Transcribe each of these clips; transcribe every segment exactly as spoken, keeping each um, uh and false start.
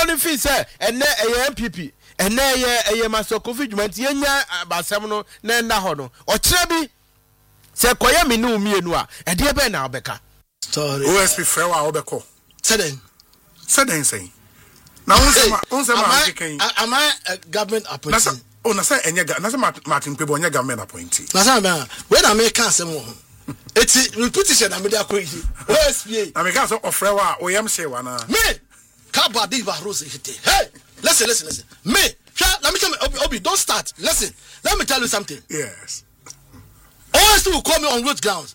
no fee say ene eye M P P ene eye eye Master Kofi Dwuma nti yenya basem no na na ho no o kire bi se koye me ne umienu a e de be na obeka story O S P frewa obeko seden seden say na unsema unsema anken am I a government appointee oh na say enye na say Martin Pebo onye government appointee na say me we na me kan asem ho eti repetition na me dey akoyi O S P na me kan so ofrewa o yam say wa na me Kaba di ba rose hite. Hey, listen, listen, listen. Me, let me tell you, Obi, Obi, don't start. Listen, let me tell you something. Yes. O S P will call me on road grounds.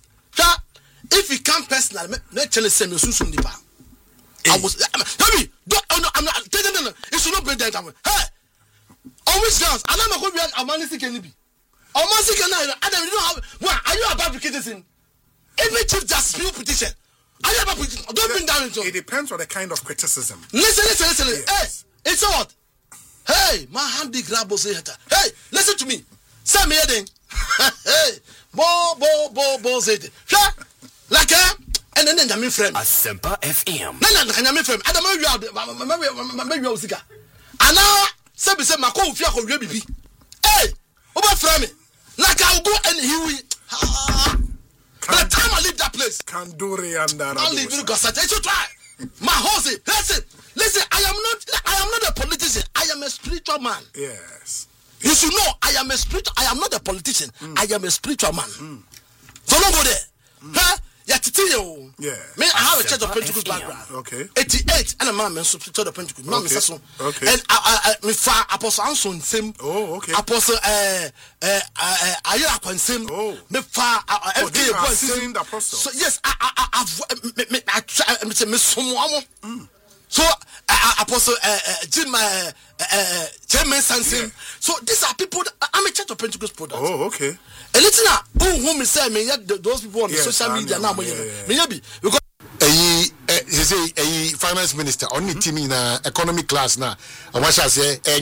If you come personally, let tell you say me soon soon dipa. I was, Obi, don't, oh no, I'm not. No, no, no, it should not be that. Hey, on which grounds? I'm not going to be a man sick any be. On man sick and I, Adam, you don't have. What are you about citizen? Every chief justice will petition. I never put it. Don't bring down into it. depends on the kind of criticism. Listen, listen, listen. Yes. Hey, it's what? Hey, my handy grab was here. Hey, listen to me. Say me heading. Hey, bo bo bo bo said. Like eh? And then I'm friend. Asempa F M. No, no, no, I'm friend. I don't know you are. Maybe you are sick. And now, say be say my co fear ko bibi. Hey, over from me. Like I'll go and he will. By the time I leave that place, Kanduri and I'll leave you guys. I should try. My horse, listen, listen. I am not. I am not a politician. I am a spiritual man. Yes. You should know. I am a spiritual. I am not a politician. Mm. I am a spiritual man. Mm. So don't go there. Mm. Huh? Yeah, yeah. Me, I have a church of Pentecost background. Okay. eighty-eight, and a man, man, church of Pentecost. Man, okay. Okay. And I, I, me fa Apostle Anson same. Oh, okay. Apostle, uh, uh, uh, Ayakwan same. Oh. Me fa F K one same. So yes, I, I, I, me, me, I try. Me say me someone. So Apostle Jim Chairman Sansim. So these are people. I'm a church of Pentecost product. Oh, okay. And listen now, who whom say me those people on the social media now me me because eh he say eh finance minister on the team in economic class now and what shall say eh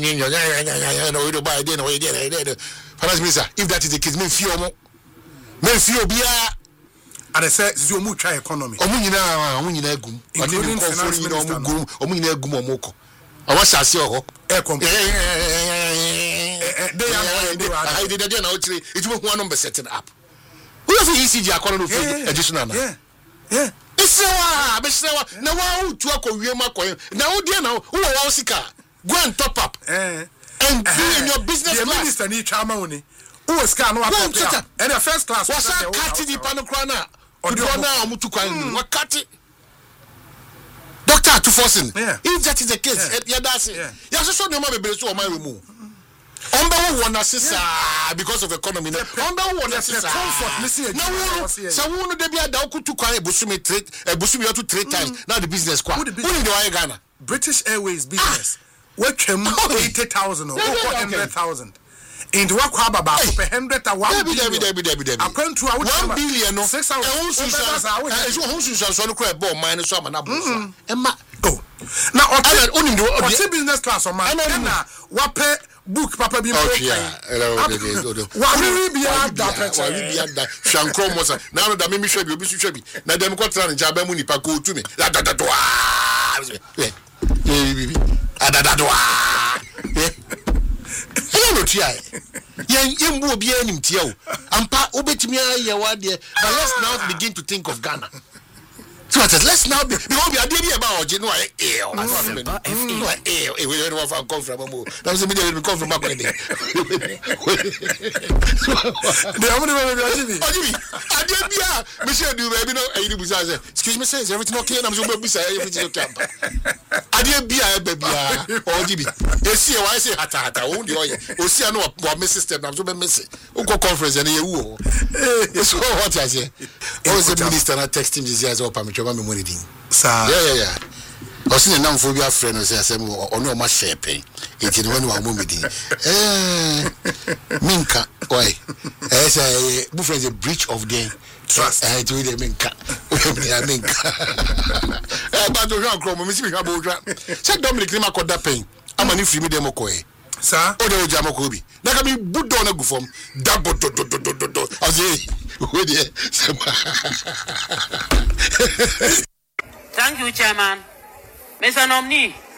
no we do buy dey no we dey finance minister if that is the case me fear mo me fear bia and they say you mu try economy omu nyina omu nyina gum including finance minister gum omu nyina gum omoko and what shall say oh eh come they are I did again now it will one number setting up who have E C G according to additional yeah yeah it's a bit now wow to a korean makoy now dear now who are sika go and top up eh and be in your business the class minister need chama oni who was can no up and the first class was that cut the panokrana or the one now mutu kwan what cut it Doctor to forcing if that is the case yeah that's it yeah so no ma be so o ma remove Omba who assist because of economy. Omba who assist comfort. Listen, now so who no dey be ada okutu kwan ebusumi trade ebusumi to three times. Now the business kwa. Who in the why Ghana? British Airways business. What came eighty thousand or one hundred thousand. Into what kwa baba for one hundred to one billion. According to one billion no six thousand. Eh so who should so no kwa ball mine so am na bo. Emma. Oh. Now only the business class o man. Na what pay book papa bi okay hello wa we be that wa we be that shankro mosa na no da me hwe bi obi su hwe bi na dem ko tra ne jaba mu nipa ko tu me da da da eh eh adada do eh eh no tia yen yen bu obi anim tia o ampa obetimi aye wa de but let's now begin to think of Ghana. So let's now be because we are doing about you know eh eh eh we don't want to come from mo that was me dey come from Makwede the only way we are doing ojibi adebia me say do baby no eh you say excuse me say is everything okay na me say be say everything okay adebia babia ojibi esi e why say hata hata wo dey oye osi na wa me system na so be mess o go conference na ye wu o so what I say o say minister na text him this year so Choma me money din. Sir. Yeah yeah yeah. Osin na mfo bi afre no say asem ono ma shepe. Enti no wa mo me din. Eh minka why? Eh say bu friends a breach of the trust. Eh to the minka. We minka. Eh ba do hwan kro mo me si me hwa bo hwa. Say Dominic ni makoda pen. Amani free me dem okoe. Sir. O de o jamo ko bi. Na ka bi budo na gu fom. Dabo do do do do do. Azie. Thank you, Chairman. Mister Nomni,